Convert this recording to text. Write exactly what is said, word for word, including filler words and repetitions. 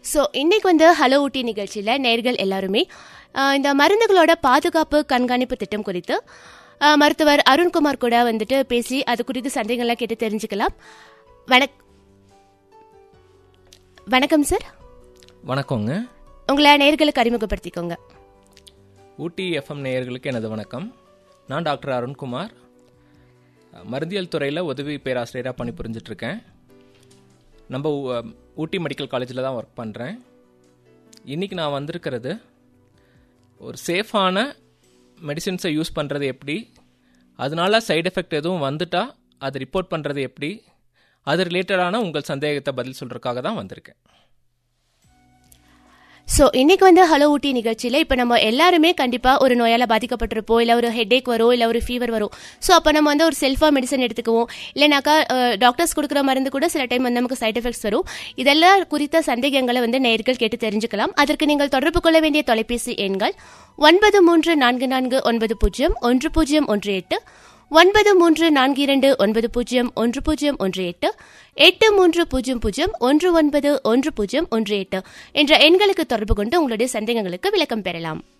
So இன்னைக்கு வந்து hello ஊட்டி நிகழ்ச்சியில் நேர்கள் எல்லாருமே இந்த மருந்துகளோட பாதுகாப்பு கண்காணிப்பு திட்டம் குறித்து மருத்துவர் அருண்குமார் கூட வந்துட்டு பேசி அது குறித்து சந்தேகங்கள்லாம் கேட்டு தெரிஞ்சுக்கலாம். வணக் வணக்கம் சார். வணக்கங்க. உங்களை நேர்களுக்கு அறிமுகப்படுத்திக்கோங்க. ஊட்டி எஃப்எம் நேயர்களுக்கு எனது வணக்கம். நான் டாக்டர் அருண்குமார், மருந்தியல் துறையில் உதவி பேராசிரியராக பணிபுரிஞ்சிட்ருக்கேன். நம்ம ஊட்டி மெடிக்கல் காலேஜில் தான் ஒர்க் பண்ணுறேன். இன்றைக்கி நான் வந்திருக்கிறது ஒரு சேஃபான மெடிசின்ஸை யூஸ் பண்ணுறது எப்படி, அதனால சைடு எஃபெக்ட் எதுவும் வந்துட்டால் அதை ரிப்போர்ட் பண்ணுறது எப்படி, அது ரிலேட்டடான உங்கள் சந்தேகத்தை பதில் சொல்கிறதுக்காக தான் வந்திருக்கேன். ஸோ இன்னைக்கு வந்து ஹலோ ஊட்டி நிகழ்ச்சியில் இப்போ நம்ம எல்லாருமே கண்டிப்பாக ஒரு நோயால் பாதிக்கப்பட்டிருப்போம், இல்லை ஒரு ஹெட்ஏக் வரும், இல்லை ஒரு ஃபீவர் வரும். ஸோ அப்போ நம்ம வந்து ஒரு செல்ஃபாக மெடிசன் எடுத்துக்குவோம், இல்லைனாக்கா டாக்டர்ஸ் கொடுக்குற மருந்து கூட சில டைம் வந்து நமக்கு சைட் எஃபெக்ட்ஸ் வரும். இதெல்லாம் குறித்த சந்தேகங்களை வந்து நேயர்கள் கேட்டு தெரிஞ்சுக்கலாம். அதற்கு நீங்கள் தொடர்பு கொள்ள வேண்டிய தொலைபேசி எண்கள் ஒன்பது மூன்று நான்கு நான்கு ஒன்பது பூஜ்ஜியம் ஒன்று பூஜ்ஜியம் ஒன்று எட்டு, ஒன்பது மூன்று நான்கு இரண்டு ஒன்பது பூஜ்ஜியம் ஒன்று பூஜ்ஜியம் ஒன்று எட்டு, எட்டு மூன்று பூஜ்ஜியம் பூஜ்ஜியம் ஒன்று ஒன்பது ஒன்று பூஜ்ஜியம் ஒன்று எட்டு என்ற எண்களுக்கு தொடர்பு கொண்டு உங்களுடைய சந்தேகங்களுக்கு விளக்கம் பெறலாம்.